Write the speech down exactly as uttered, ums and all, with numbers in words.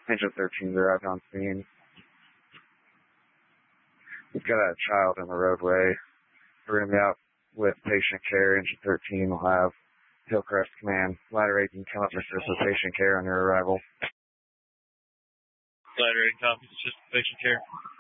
Engine thirteen arrived on scene. We've got a child in the roadway. We're going to be out with patient care. Engine thirteen will have Hillcrest Command. Ladder eight can come up and assist with patient care on your arrival. Ladder eight copies, assist with patient care.